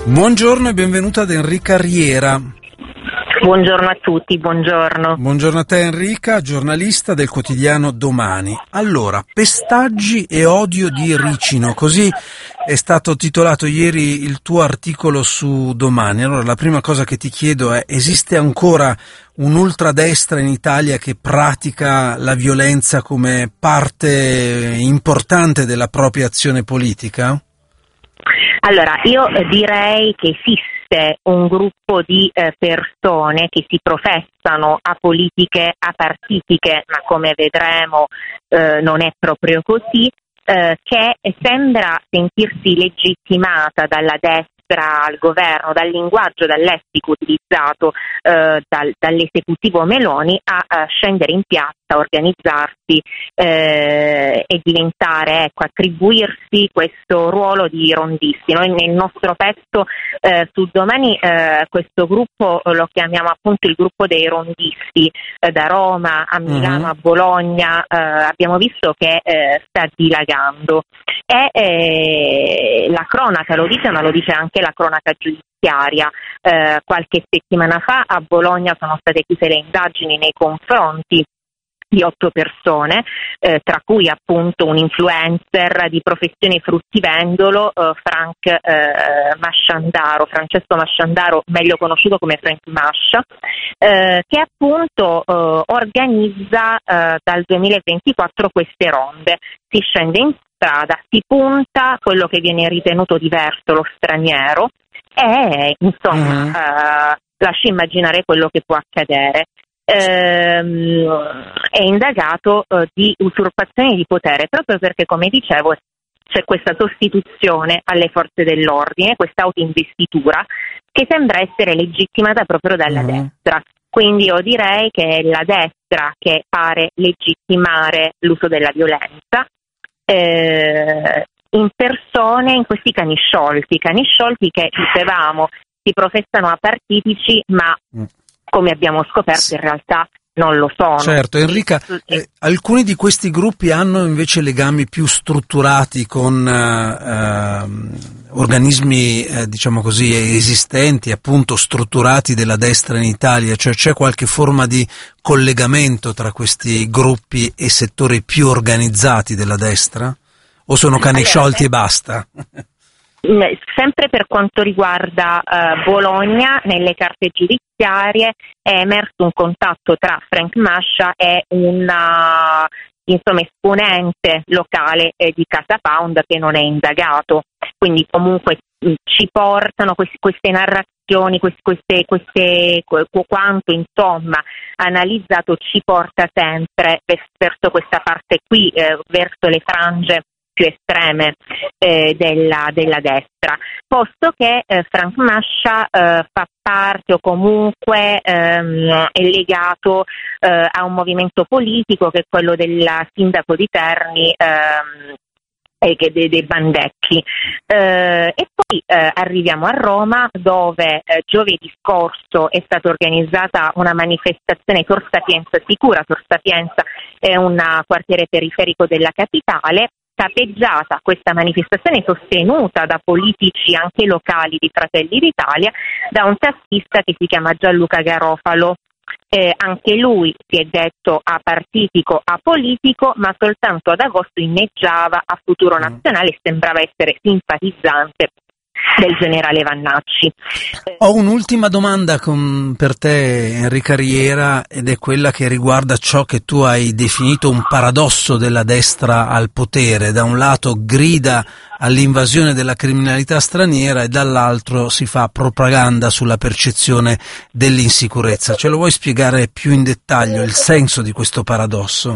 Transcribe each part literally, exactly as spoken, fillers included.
Buongiorno e benvenuta ad Enrica Riera. Buongiorno a tutti, buongiorno. Buongiorno a te Enrica, giornalista del quotidiano Domani. Allora, pestaggi e odio di Ricino, così è stato titolato ieri il tuo articolo su Domani. Allora, la prima cosa che ti chiedo è: esiste ancora un'ultradestra in Italia che pratica la violenza come parte importante della propria azione politica? Allora, io direi che esiste un gruppo di eh, persone che si professano apolitiche, apartitiche, ma come vedremo eh, non è proprio così, eh, che sembra sentirsi legittimata dalla destra al governo, dal linguaggio, dal lessico utilizzato eh, dal, dall'esecutivo Meloni a, a scendere in piazza, organizzarsi eh, e diventare, ecco, attribuirsi questo ruolo di rondisti. Noi nel nostro pezzo eh, su Domani eh, questo gruppo lo chiamiamo appunto il gruppo dei rondisti, eh, da Roma a Milano, uh-huh. a Bologna, eh, abbiamo visto che eh, sta dilagando e eh, la cronaca lo dice, ma lo dice anche la cronaca giudiziaria. Eh, qualche settimana fa a Bologna sono state chiuse le indagini nei confronti di otto persone, eh, tra cui appunto un influencer di professione fruttivendolo, eh, Frank eh, Masciandaro, Francesco Masciandaro, meglio conosciuto come Frank Mascia, eh, che appunto eh, organizza eh, dal duemilaventiquattro queste ronde. Si scende in strada, si punta quello che viene ritenuto diverso, lo straniero, e insomma uh-huh. eh, lascia immaginare quello che può accadere. Ehm, è indagato eh, di usurpazione di potere, proprio perché, come dicevo, c'è questa sostituzione alle forze dell'ordine, questa autoinvestitura che sembra essere legittimata proprio dalla uh-huh. destra. Quindi io direi che è la destra che pare legittimare l'uso della violenza eh, in persone, in questi cani sciolti, cani sciolti che, dicevamo, si professano apartitici, ma uh. come abbiamo scoperto in realtà non lo sono. Certo, Enrica, eh, alcuni di questi gruppi hanno invece legami più strutturati con eh, organismi, eh, diciamo così, esistenti, appunto strutturati della destra in Italia, cioè c'è qualche forma di collegamento tra questi gruppi e settori più organizzati della destra? O sono cani allora, sciolti eh. e basta? Sempre per quanto riguarda uh, Bologna, nelle carte giudiziarie è emerso un contatto tra Frank Mascia e un uh, insomma, esponente locale eh, di Casa Pound che non è indagato. Quindi comunque mh, ci portano questi, queste narrazioni, queste, queste, queste qu- quanto insomma analizzato ci porta sempre verso questa parte qui, eh, verso le frange più estreme eh, della, della destra, posto che eh, Frank Mascia eh, fa parte o comunque ehm, è legato eh, a un movimento politico che è quello del sindaco di Terni ehm, e che dei, dei Bandecchi. Eh, e poi eh, arriviamo a Roma, dove eh, giovedì scorso è stata organizzata una manifestazione Tor Sapienza Sicura. Tor Sapienza è un quartiere periferico della capitale. Capeggiata questa manifestazione, sostenuta da politici anche locali di Fratelli d'Italia, da un tassista che si chiama Gianluca Garofalo. Eh, anche lui si è detto apartitico, apolitico, ma soltanto ad agosto inneggiava a Futuro Nazionale e sembrava essere simpatizzante del generale Vannacci. Ho un'ultima domanda con, per te Enrica Riera, ed è quella che riguarda ciò che tu hai definito un paradosso della destra al potere. Da un lato grida all'invasione della criminalità straniera e dall'altro si fa propaganda sulla percezione dell'insicurezza. Ce lo vuoi spiegare più in dettaglio il senso di questo paradosso?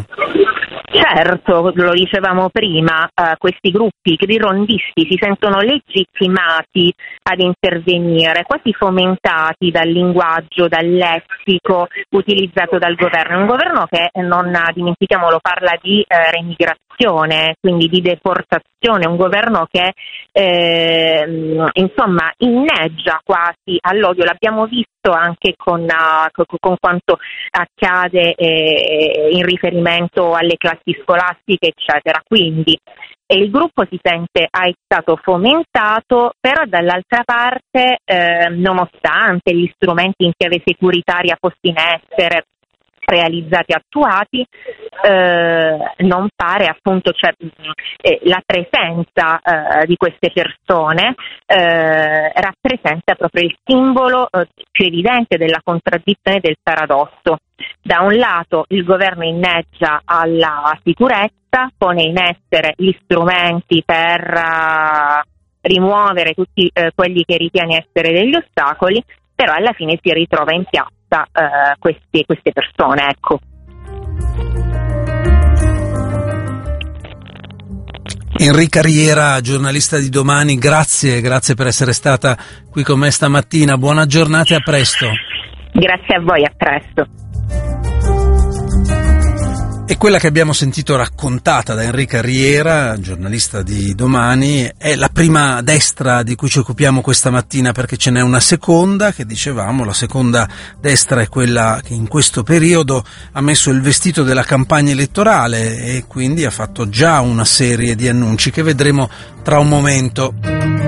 Certo, lo dicevamo prima, uh, questi gruppi di rondisti si sentono legittimati ad intervenire, quasi fomentati dal linguaggio, dal lessico utilizzato dal governo. È un governo che, non dimentichiamolo, parla di eh, reimigrazione, quindi di deportazione, un governo che eh, ehm, insomma inneggia quasi all'odio. L'abbiamo visto anche con, uh, con, con quanto accade eh, in riferimento alle classi scolastiche, eccetera. Quindi e il gruppo si sente è stato fomentato, però dall'altra parte, eh, nonostante gli strumenti in chiave securitaria posti in essere, realizzati, attuati, eh, non pare appunto cioè, eh, la presenza eh, di queste persone eh, rappresenta proprio il simbolo eh, più evidente della contraddizione e del paradosso. Da un lato il governo inneggia alla sicurezza, pone in essere gli strumenti per uh, rimuovere tutti uh, quelli che ritiene essere degli ostacoli, però alla fine si ritrova in piazza uh, queste, queste persone, ecco. Enrica Riera, giornalista di Domani, grazie, grazie per essere stata qui con me stamattina. Buona giornata e a presto. Grazie a voi, a presto. E quella che abbiamo sentito raccontata da Enrica Riera, giornalista di Domani, è la prima destra di cui ci occupiamo questa mattina, perché ce n'è una seconda, che dicevamo, la seconda destra è quella che in questo periodo ha messo il vestito della campagna elettorale e quindi ha fatto già una serie di annunci che vedremo tra un momento.